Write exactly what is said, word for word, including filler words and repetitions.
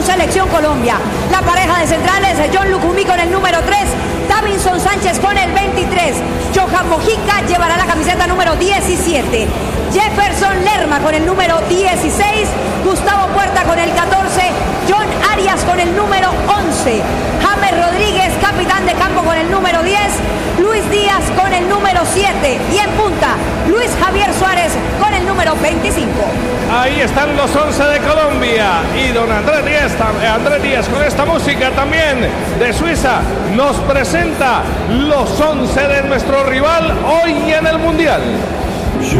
con Selección Colombia. La pareja de centrales, John Lucumí con el número tres, Davinson Sánchez con el veintitrés, Johan Mojica llevará la camiseta número diecisiete, Jefferson Lerma con el número dieciséis, Gustavo Puerta con el catorce, John Arias con el número once, James Rodríguez, capitán de campo con el número diez, Luis Díaz con el número siete y en punta, Luis Javier Suárez con el número veinticinco. Ahí están los once de Colombia y don Andrés Díaz, Andrés Díaz con esta música también de Suiza nos presenta los once de nuestro rival hoy en el Mundial.